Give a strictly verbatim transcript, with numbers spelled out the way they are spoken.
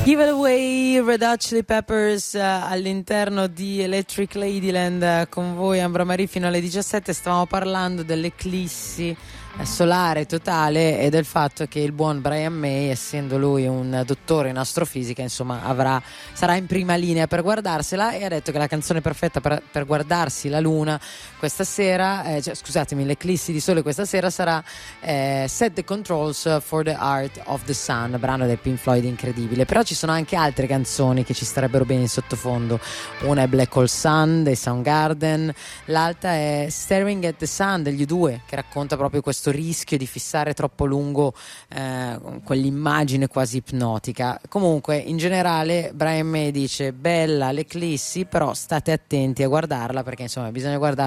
Give It Away, Red Hot Chili Peppers uh, all'interno di Electric Ladyland, uh, con voi Ambra Marie fino alle diciassette. Stavamo parlando dell'eclissi solare totale e del fatto che il buon Brian May, essendo lui un dottore in astrofisica, insomma avrà sarà in prima linea per guardarsela, e ha detto che la canzone perfetta per, per guardarsi la luna questa sera, eh, cioè, scusatemi, l'eclissi di sole questa sera sarà eh, Set the Controls for the Art of the Sun, brano del Pink Floyd incredibile. Però ci sono anche altre canzoni che ci starebbero bene in sottofondo. Una è Black Hole Sun dei Soundgarden, l'altra è Staring at the Sun degli U due, che racconta proprio questo rischio di fissare troppo lungo eh, quell'immagine quasi ipnotica. Comunque in generale Brian May dice bella l'eclissi, però state attenti a guardarla, perché insomma bisogna guardarla